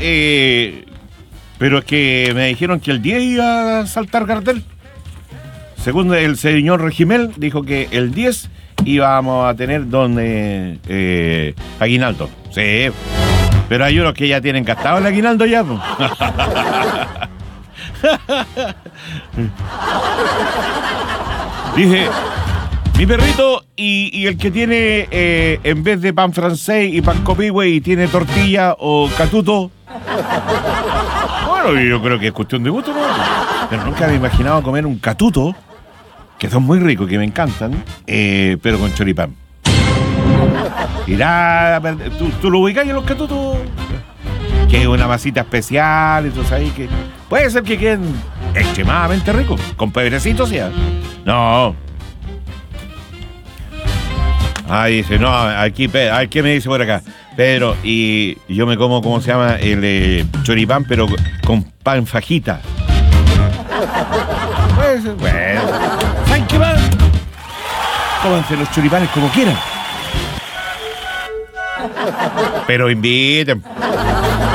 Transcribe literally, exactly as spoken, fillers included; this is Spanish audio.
eh, pero es que me dijeron que el diez iba a saltar Gardel. Según el señor Regimel, dijo que el diez íbamos a tener donde eh, aguinaldo. Sí, pero hay unos que ya tienen gastado el aguinaldo ya. Pues. Dije, mi perrito y, y el que tiene, eh, en vez de pan francés y pan copihue y tiene tortilla o catuto. Bueno, yo creo que es cuestión de gusto, ¿no? Pero nunca me he imaginado comer un catuto, que son muy ricos, que me encantan, eh, pero con choripán. Irá, ¿tú, tú lo ubicás en los catutos? Que es una masita especial, entonces ahí que... Puede ser que queden extremadamente ricos, con pebrecitos, ¿sí? No. Ahí dice, no, aquí, Pedro, ¿qué me dice por acá? Pedro, y yo me como, ¿cómo se llama? El eh, choripán, pero con pan fajita. Pues, bueno, ¿saben qué más? Cómanse los choripanes como quieran. Pero inviten.